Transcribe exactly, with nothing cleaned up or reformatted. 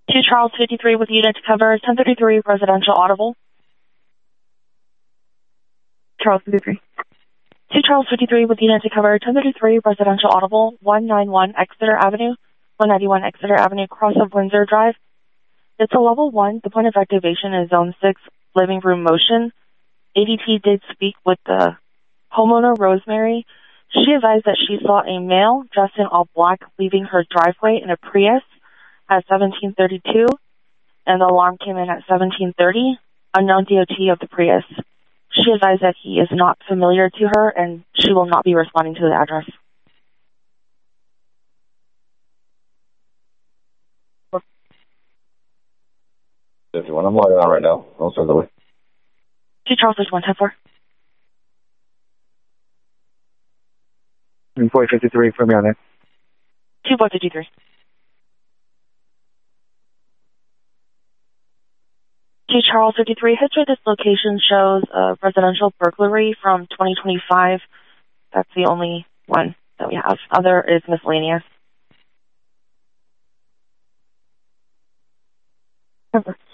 two Charles fifty-three with unit to cover ten thirty-three residential audible. Charles fifty-three. two Charles fifty-three with unit to cover ten thirty-three residential audible, one ninety-one Exeter Avenue, one ninety-one Exeter Avenue, cross of Windsor Drive. It's a level one. The point of activation is zone six, living room motion. A D T did speak with the homeowner, Rosemary. She advised that she saw a male dressed in all black leaving her driveway in a Prius at seventeen thirty-two, and the alarm came in at seventeen thirty, unknown D O T of the Prius. She advised that he is not familiar to her, and she will not be responding to the address. fifty-one, I'm logging on right now. I'll start the way. two Charles one ten four. four fifty-three, put me on there. two four fifty-three. two Charles fifty-three, history of this location shows a residential burglary from twenty twenty-five. That's the only one that we have. Other is miscellaneous. Over.